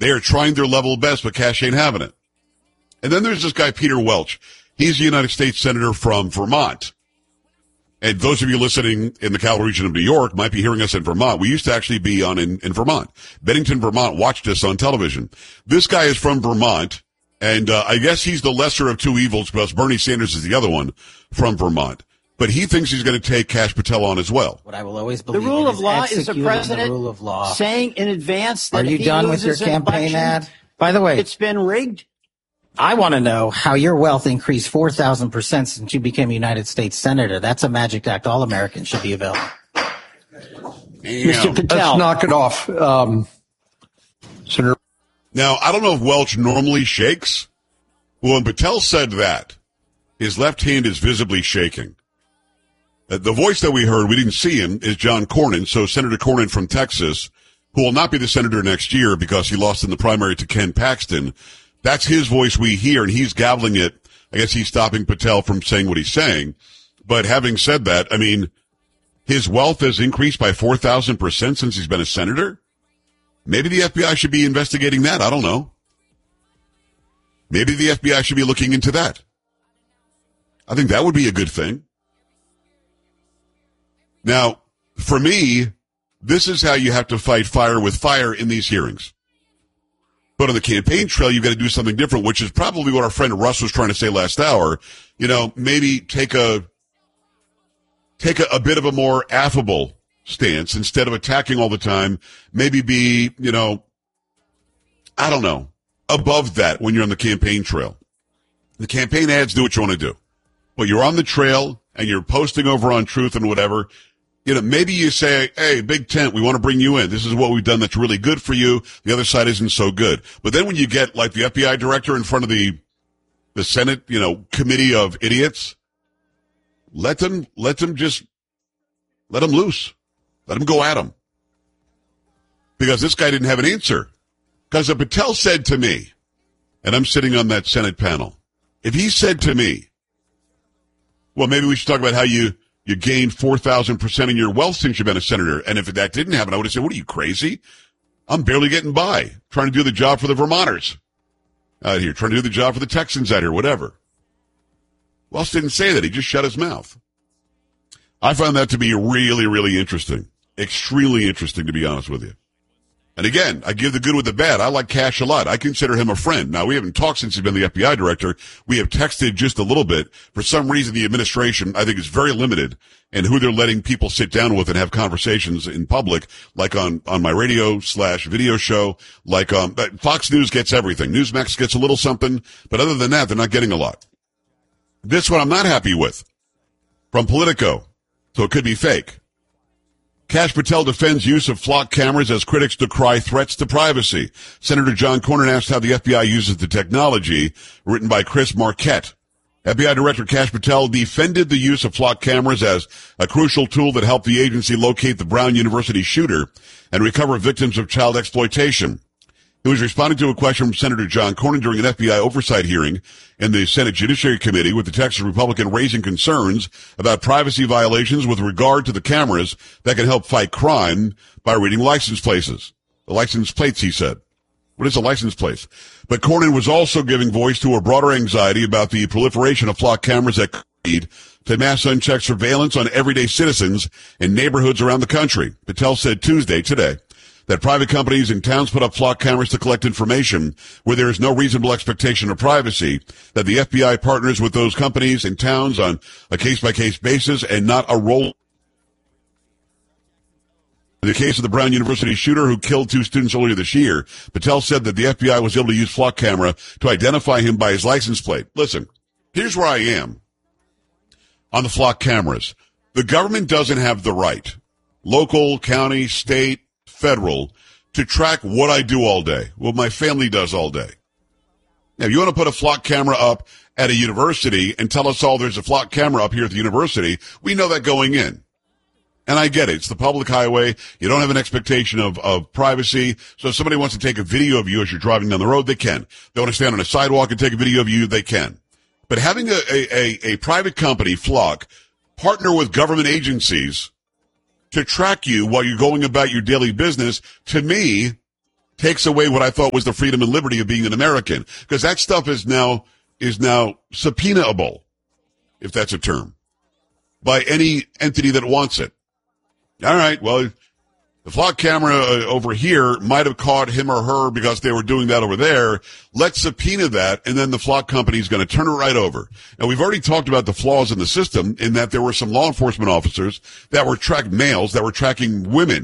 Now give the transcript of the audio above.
They are trying their level best, but cash ain't having it. And then there's this guy, Peter Welch. He's a United States Senator from Vermont. And those of you listening in the Capital Region of New York might be hearing us in Vermont. We used to actually be on in Vermont. Bennington, Vermont watched us on television. This guy is from Vermont, and I guess he's the lesser of two evils because Bernie Sanders is the other one from Vermont. But he thinks he's going to take Kash Patel on as well. What I will always believe the rule of law is the president the rule of law. Saying in advance that Are you done with your campaign ad? By the way, it's been rigged. I want to know how your wealth increased 4,000% since you became a United States Senator. That's a magic act all Americans should be available. Mr. Patel. Let's knock it off. Senator. Now, I don't know if Welch normally shakes. Well, when Patel said that, his left hand is visibly shaking. The voice that we heard, we didn't see him, is John Cornyn. So Senator Cornyn from Texas, who will not be the senator next year because he lost in the primary to Ken Paxton. That's his voice we hear, and he's gabbling it. I guess he's stopping Patel from saying what he's saying. But having said that, I mean, his wealth has increased by 4,000% since he's been a senator. Maybe the FBI should be investigating that. I don't know. Maybe the FBI should be looking into that. I think that would be a good thing. Now, for me, this is how you have to fight fire with fire in these hearings. But on the campaign trail, you've got to do something different, which is probably what our friend Russ was trying to say last hour. You know, maybe take a bit of a more affable stance instead of attacking all the time. Maybe be, you know, I don't know, above that when you're on the campaign trail. The campaign ads do what you want to do. But you're on the trail and you're posting over on Truth and whatever. You know, maybe you say, hey, Big Tent, we want to bring you in. This is what we've done that's really good for you. The other side isn't so good. But then when you get like the FBI director in front of the Senate, you know, committee of idiots, let them loose. Let them go at him. Because this guy didn't have an answer. Because Patel said to me, and I'm sitting on that Senate panel, if he said to me, well, maybe we should talk about how you gained 4,000% in your wealth since you've been a senator. And if that didn't happen, I would have said, what are you, crazy? I'm barely getting by, trying to do the job for the Vermonters out here, trying to do the job for the Texans out here, whatever. Welch didn't say that. He just shut his mouth. I found that to be really, really interesting. Extremely interesting, to be honest with you. And again, I give the good with the bad. I like Kash a lot. I consider him a friend. Now, we haven't talked since he's been the FBI director. We have texted just a little bit. For some reason, the administration, I think, is very limited in who they're letting people sit down with and have conversations in public, like on my radio/video show, like Fox News gets everything. Newsmax gets a little something, but other than that, they're not getting a lot. This one I'm not happy with. From Politico, so it could be fake. Kash Patel defends use of flock cameras as critics decry threats to privacy. Senator John Cornyn asked how the FBI uses the technology, written by Chris Marquette. FBI Director Kash Patel defended the use of flock cameras as a crucial tool that helped the agency locate the Brown University shooter and recover victims of child exploitation. He was responding to a question from Senator John Cornyn during an FBI oversight hearing in the Senate Judiciary Committee, with the Texas Republican raising concerns about privacy violations with regard to the cameras that can help fight crime by reading license plates. The license plates, he said. What is a license plate? But Cornyn was also giving voice to a broader anxiety about the proliferation of flock cameras that could lead to mass unchecked surveillance on everyday citizens in neighborhoods around the country. Patel said today, that private companies and towns put up flock cameras to collect information where there is no reasonable expectation of privacy, that the FBI partners with those companies and towns on a case-by-case basis and not a role. In the case of the Brown University shooter who killed 2 students earlier this year, Patel said that the FBI was able to use flock camera to identify him by his license plate. Listen, here's where I am on the flock cameras. The government doesn't have the right, local, county, state, federal, to track what I do all day, what my family does all day. Now, if you want to put a flock camera up at a university and tell us all there's a flock camera up here at the university, we know that going in. And I get it. It's the public highway. You don't have an expectation of privacy. So if somebody wants to take a video of you as you're driving down the road, they can. They want to stand on a sidewalk and take a video of you, they can. But having a private company, Flock, partner with government agencies to track you while you're going about your daily business, to me, takes away what I thought was the freedom and liberty of being an American, because that stuff is now subpoenaable, if that's a term, by any entity that wants it. All right, well, the flock camera over here might have caught him or her because they were doing that over there. Let's subpoena that, and then the flock company is going to turn it right over. Now, we've already talked about the flaws in the system in that there were some law enforcement officers that were tracking males, that were tracking women.